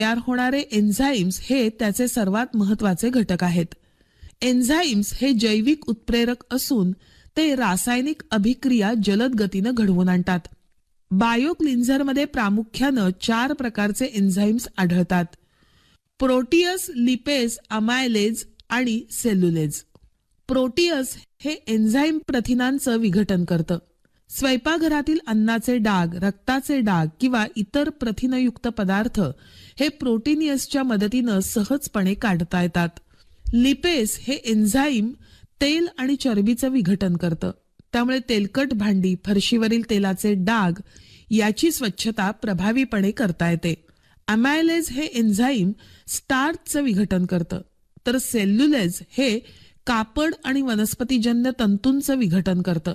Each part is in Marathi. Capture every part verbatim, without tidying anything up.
तयार होणारे एन्झाईम्स हे त्याचे सर्वात महत्वाचे घटक आहेत. एन्झाईम्स हे जैविक उत्प्रेरक असून ते रासायनिक अभिक्रिया जलद गतीनं घडवून आणतात. बायोक्लिन्झरमध्ये प्रामुख्यानं चार प्रकारचे एन्झाईम्स आढळतात: प्रोटीअस, लिपेज, अमायलेज आणि सेल्युलेज. प्रोटीअस हे एन्झाईम प्रथिनांचं विघटन करतं. स्वयंपाकघरातील अन्नाचे डाग, रक्ताचे डाग किंवा इतर प्रथिनयुक्त पदार्थ हे प्रोटीनियसच्या मदतीनं सहजपणे काढता येतात. लिपेज हे एन्झाईम तेल आणि चरबीचं विघटन करतं. त्यामुळे तेलकट भांडी, फरशीवरील तेलाचे डाग याची स्वच्छता प्रभावीपणे करता येते. अमायलेज हे एन्झाईम स्टार्चचं विघटन करतं. तर सेल्युलेज हे कापड आणि वनस्पतीजन्य तंतूंचं विघटन करतं.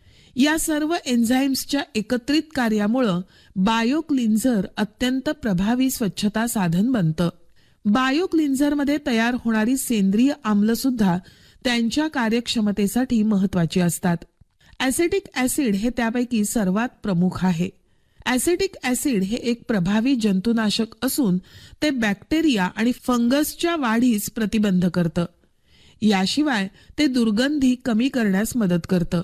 या सर्व एन्झाईम्सच्या एकत्रित कार्यामुळं बायोक्लिन्झर अत्यंत प्रभावी स्वच्छता साधन बनतं. बायोक्लिन्झरमध्ये तयार होणारी सेंद्रिय आम्ल सुद्धा त्यांच्या कार्यक्षमतेसाठी महत्वाची असतात. ऍसिटिक ऍसिड हे त्यापैकी सर्वात प्रमुख आहे. ऍसिटिक ऍसिड हे एक प्रभावी जंतुनाशक असून ते बॅक्टेरिया आणि फंगसच्या वाढीस प्रतिबंध करतं. याशिवाय ते दुर्गंधी कमी करण्यास मदत करतं.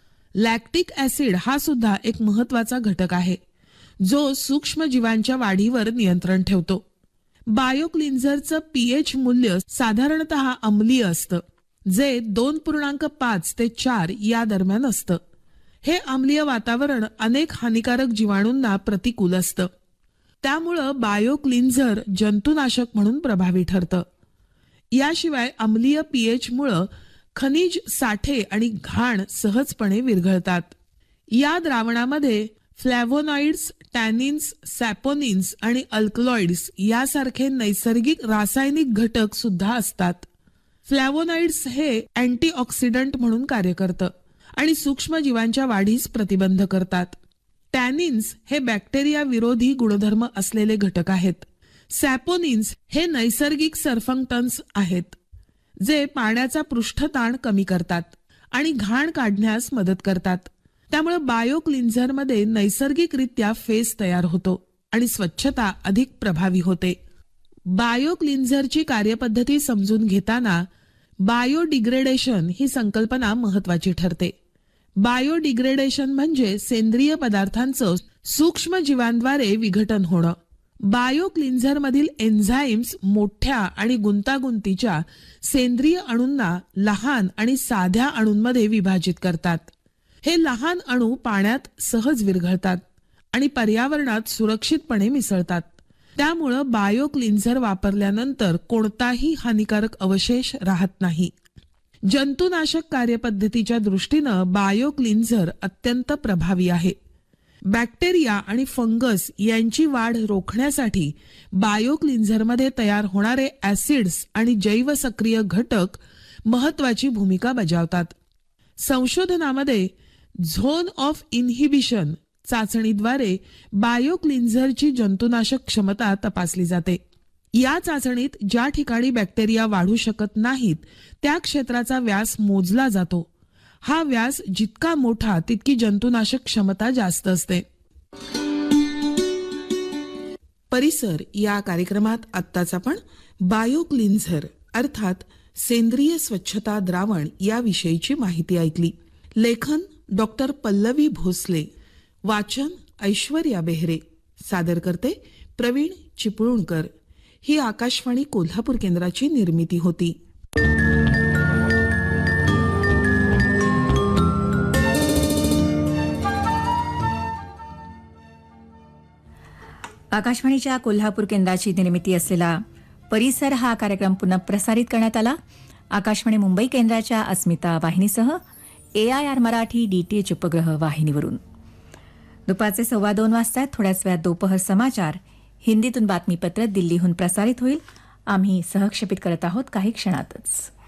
लॅक्टिक ऍसिड हा सुद्धा एक महत्वाचा घटक आहे, जो सूक्ष्म जीवांच्या वाढीवर नियंत्रण ठेवतो. बायोक्लिन्झरचं पीएच मूल्य साधारणतः अम्लीय असतं, जे दोन पूर्णांक पाच ते चार या दरम्यान असतं. हे अम्लीय वातावरण अनेक हानिकारक जीवाणूंना प्रतिकूल असतं. त्यामुळं बायोक्लिन्झर जंतुनाशक म्हणून प्रभावी ठरतं. याशिवाय अम्लीय पीएचमुळं खनिज साठे आणि घाण सहजपणे विरघळतात. या द्रावणामध्ये फ्लॅव्होनॉइड्स, टॅनिन्स, सॅपोनिन्स आणि अल्कलॉइड्स यासारखे नैसर्गिक रासायनिक घटक सुद्धा असतात. फ्लॅव्होनॉइड्स हे अँटीऑक्सिडंट म्हणून कार्य करतं आणि सूक्ष्म जीवांच्या वाढीस प्रतिबंध करतात. टॅनिन्स हे बॅक्टेरिया विरोधी गुणधर्म असलेले घटक आहेत. सॅपोनिन्स हे नैसर्गिक सरफंक्टन्स आहेत, जे पाण्याचा पृष्ठताण कमी करतात आणि घाण काढण्यास मदत करतात. त्यामुळे बायोक्लिन्झरमध्ये नैसर्गिकरित्या फेस तयार होतो आणि स्वच्छता अधिक प्रभावी होते. बायोक्लिन्झरची कार्यपद्धती समजून घेताना बायोडिग्रेडेशन ही संकल्पना महत्वाची ठरते. बायोडिग्रेडेशन म्हणजे सेंद्रिय पदार्थांचं सूक्ष्म जीवांद्वारे विघटन होणं. बायोक्लिन्झरमधील एन्झाईम्स मोठ्या आणि गुंतागुंतीच्या सेंद्रिय अणूंना लहान आणि साध्या अणूंमध्ये विभाजित करतात. हे लहान अणू पाण्यात सहज विरघळतात आणि पर्यावरणात सुरक्षितपणे मिसळतात. त्यामुळं बायोक्लिन्झर वापरल्यानंतर कोणताही हानिकारक अवशेष राहत नाही. जंतुनाशक कार्यपद्धतीच्या दृष्टीनं बायोक्लिन्झर अत्यंत प्रभावी आहे. बॅक्टेरिया आणि फंगस यांची वाढ रोखण्यासाठी बायोक्लिन्झरमध्ये तयार होणारे ऍसिड्स आणि जैवसक्रिय घटक महत्वाची भूमिका बजावतात. संशोधनामध्ये झोन ऑफ इन्हिबिशन चाचणीद्वारे बायोक्लिन्झरची जंतुनाशक क्षमता तपासली जाते. या चाचणीत ज्या ठिकाणी बॅक्टेरिया वाढू शकत नाहीत त्या क्षेत्राचा व्यास मोजला जातो. हा व्यास जितका मोठा तितकी जंतुनाशक क्षमता जास्त असते. परिसर या कार्यक्रमात आत्ताच आपण बायोक्लिन्झर अर्थात सेंद्रिय स्वच्छता द्रावण याविषयीची माहिती ऐकली. लेखन डॉक्टर पल्लवी भोसले, वाचन ऐश्वर्या बेहरे, सादर करते प्रवीण चिपळूणकर. ही आकाशवाणी कोल्हापूर केंद्राची निर्मिती होती. आकाशवाणीच्या कोल्हापूर केंद्राची निर्मिती असलेला परिसर हा कार्यक्रम पुन्हा प्रसारित करण्यात आला. आकाशवाणी मुंबई केंद्राच्या अस्मिता वाहिनीसह एआयआर मराठी डीटीएच उपग्रह वाहिनीवरून. दुपारचे सव्वा दोन वाजता थोड्याच वेळात दोपहर समाचार हिंदीतून बातमीपत्र दिल्लीहून प्रसारित होईल. आम्ही सहक्षेपित करत आहोत काही क्षणातच.